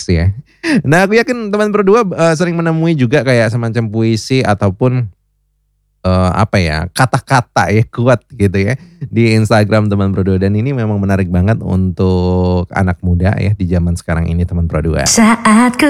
teks ya. Nah aku yakin teman berdua sering menemui juga kayak semacam puisi ataupun apa ya, kata-kata ya kuat gitu ya di Instagram teman Pro2 dan ini memang menarik banget untuk anak muda ya di zaman sekarang ini teman Pro2. Saat ku